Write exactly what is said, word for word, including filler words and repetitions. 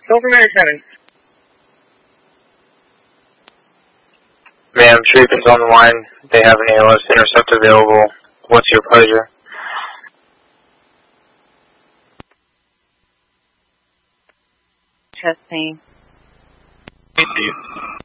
Silver Mary seven. Ma'am, Treatment's on the line. They have an A L S intercept available. What's your pleasure? Chest pain. Thank you.